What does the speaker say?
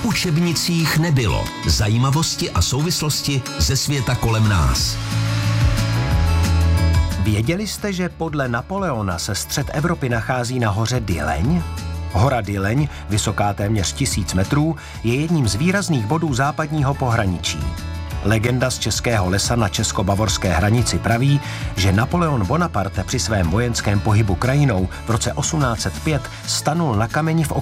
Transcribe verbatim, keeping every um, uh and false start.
v učebnicích nebylo. Zajímavosti a souvislosti ze světa kolem nás. Věděli jste, že podle Napoleona se střed Evropy nachází na hoře Dyleň? Hora Dyleň, vysoká téměř tisíc metrů, je jedním z výrazných bodů západního pohraničí. Legenda z Českého lesa na česko-bavorské hranici praví, že Napoleon Bonaparte při svém vojenském pohybu krajinou v roce osmnáct set pět stanul na kameni v